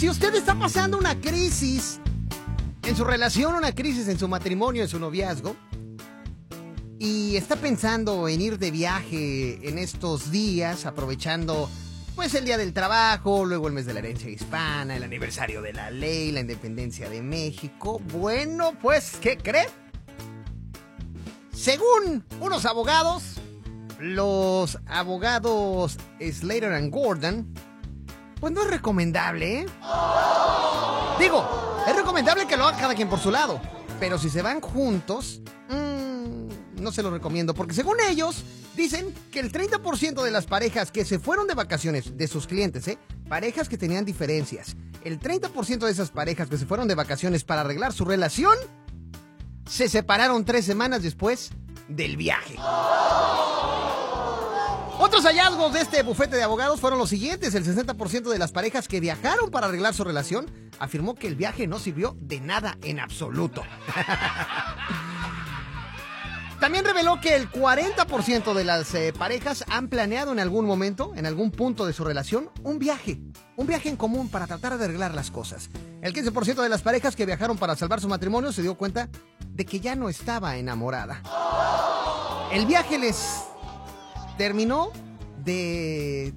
si usted está pasando una crisis en su relación, una crisis en su matrimonio, en su noviazgo, y está pensando en ir de viaje en estos días, aprovechando pues el Día del Trabajo, luego el mes de la herencia hispana, el aniversario de la ley, la independencia de México, bueno, pues, ¿qué cree? Según unos abogados, los abogados Slater and Gordon, pues no es recomendable, ¿eh? Digo, es recomendable que lo haga cada quien por su lado, pero si se van juntos, no se lo recomiendo, porque según ellos, dicen que el 30% de las parejas que se fueron de vacaciones, de sus clientes, parejas que tenían diferencias, el 30% de esas parejas que se fueron de vacaciones para arreglar su relación, se separaron 3 semanas después del viaje. Otros hallazgos de este bufete de abogados fueron los siguientes. El 60% de las parejas que viajaron para arreglar su relación afirmó que el viaje no sirvió de nada en absoluto. También reveló que el 40% de las parejas han planeado en algún momento, en algún punto de su relación, un viaje en común para tratar de arreglar las cosas. El 15% de las parejas que viajaron para salvar su matrimonio se dio cuenta de que ya no estaba enamorada. El viaje les terminó de